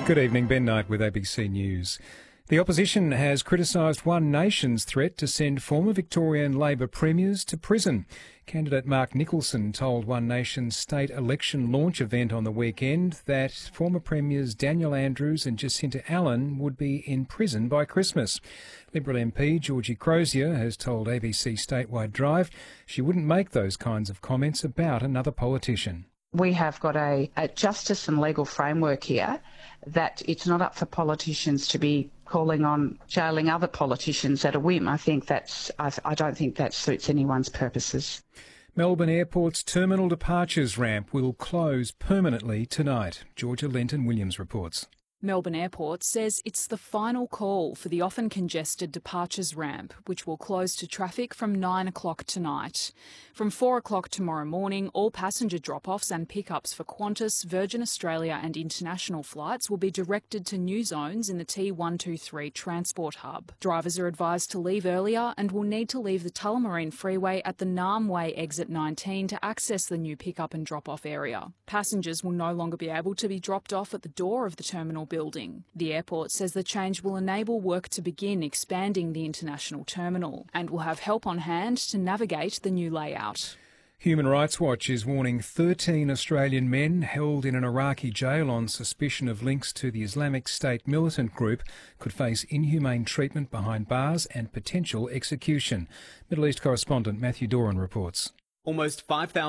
Good evening, Ben Knight with ABC News. The opposition has criticised One Nation's threat to send former Victorian Labor premiers to prison. Candidate Mark Nicholson told One Nation's state election launch event on the weekend that former premiers Daniel Andrews and Jacinta Allen would be in prison by Christmas. Liberal MP Georgie Crozier has told ABC Statewide Drive she wouldn't make those kinds of comments about another politician. We have got a justice and legal framework here that it's not up for politicians to be calling on jailing other politicians at a whim. I don't think that suits anyone's purposes. Melbourne Airport's terminal departures ramp will close permanently tonight. Georgia Lenton-Williams reports. Melbourne Airport says it's the final call for the often congested departures ramp, which will close to traffic from 9 o'clock tonight. From 4 o'clock tomorrow morning, all passenger drop-offs and pickups for Qantas, Virgin Australia and international flights will be directed to new zones in the T123 transport hub. Drivers are advised to leave earlier and will need to leave the Tullamarine Freeway at the Narm Way exit 19 to access the new pickup and drop-off area. Passengers will no longer be able to be dropped off at the door of the terminal building. The airport says the change will enable work to begin expanding the international terminal and will have help on hand to navigate the new layout. Human Rights Watch is warning 13 Australian men held in an Iraqi jail on suspicion of links to the Islamic State militant group could face inhumane treatment behind bars and potential execution. Middle East correspondent Matthew Doran reports. Almost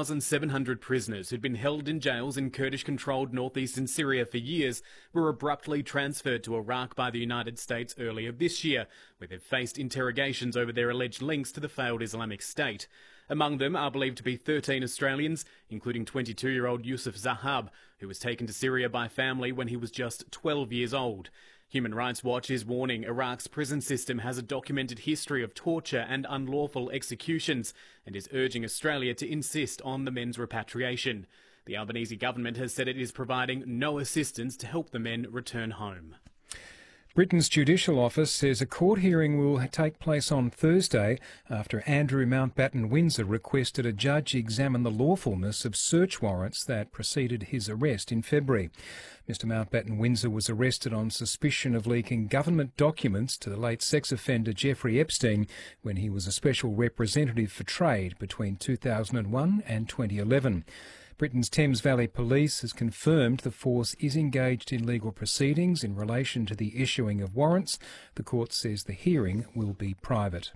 5,700 prisoners who'd been held in jails in Kurdish-controlled northeastern Syria for years were abruptly transferred to Iraq by the United States earlier this year, where they've faced interrogations over their alleged links to the failed Islamic State. Among them are believed to be 13 Australians, including 22-year-old Yusuf Zahab, who was taken to Syria by family when he was just 12 years old. Human Rights Watch is warning Iraq's prison system has a documented history of torture and unlawful executions and is urging Australia to insist on the men's repatriation. The Albanese government has said it is providing no assistance to help the men return home. Britain's Judicial Office says a court hearing will take place on Thursday after Andrew Mountbatten Windsor requested a judge examine the lawfulness of search warrants that preceded his arrest in February. Mr Mountbatten Windsor was arrested on suspicion of leaking government documents to the late sex offender Jeffrey Epstein when he was a special representative for trade between 2001 and 2011. Britain's Thames Valley Police has confirmed the force is engaged in legal proceedings in relation to the issuing of warrants. The court says the hearing will be private.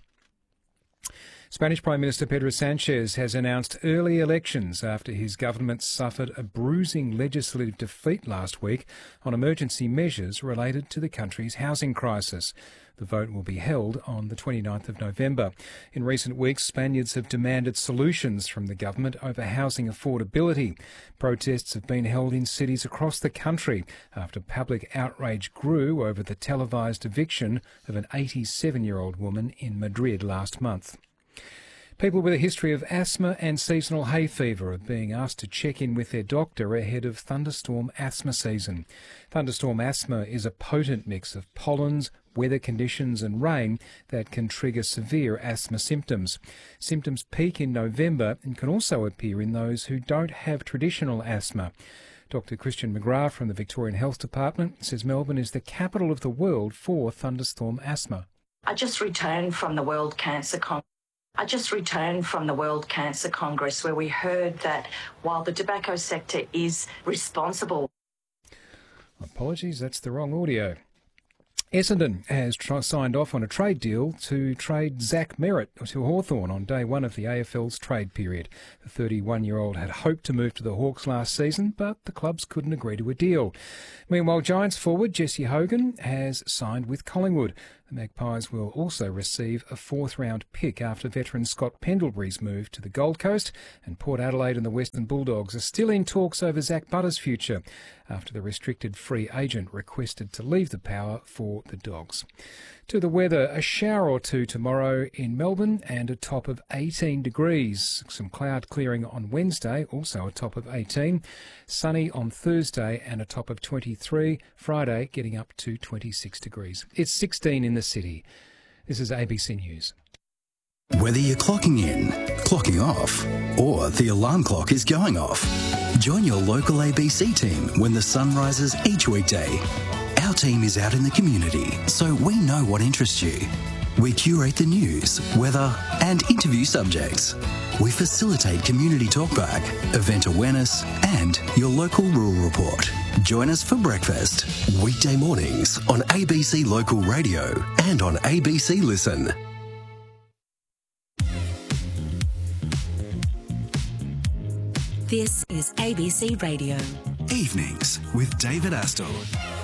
Spanish Prime Minister Pedro Sanchez has announced early elections after his government suffered a bruising legislative defeat last week on emergency measures related to the country's housing crisis. The vote will be held on the 29th of November. In recent weeks, Spaniards have demanded solutions from the government over housing affordability. Protests have been held in cities across the country after public outrage grew over the televised eviction of an 87-year-old woman in Madrid last month. People with a history of asthma and seasonal hay fever are being asked to check in with their doctor ahead of thunderstorm asthma season. Thunderstorm asthma is a potent mix of pollens, weather conditions and rain that can trigger severe asthma symptoms. Symptoms peak in November and can also appear in those who don't have traditional asthma. Dr Christian McGrath from the Victorian Health Department says Melbourne is the capital of the world for thunderstorm asthma. I just returned from the World Cancer Congress where we heard that while the tobacco sector is responsible... Apologies, that's the wrong audio. Essendon has signed off on a trade deal to trade Zach Merritt to Hawthorn on day one of the AFL's trade period. The 31-year-old had hoped to move to the Hawks last season, but the clubs couldn't agree to a deal. Meanwhile, Giants forward Jesse Hogan has signed with Collingwood. The Magpies will also receive a fourth-round pick after veteran Scott Pendlebury's move to the Gold Coast, and Port Adelaide and the Western Bulldogs are still in talks over Zach Butter's future after the restricted free agent requested to leave the Power for the Dogs. To the weather, a shower or two tomorrow in Melbourne and a top of 18 degrees. Some cloud clearing on Wednesday, also a top of 18. Sunny on Thursday and a top of 23. Friday getting up to 26 degrees. It's 16 in the city. This is ABC News. Whether you're clocking in, clocking off, or the alarm clock is going off, Join your local ABC team when the sun rises each weekday. Our team is out in the community, so we know what interests you. We curate the news, weather and interview subjects. We facilitate community talkback, event awareness and your local rural report. Join us for breakfast, weekday mornings on ABC Local Radio and on ABC Listen. This is ABC Radio. Evenings with David Astle.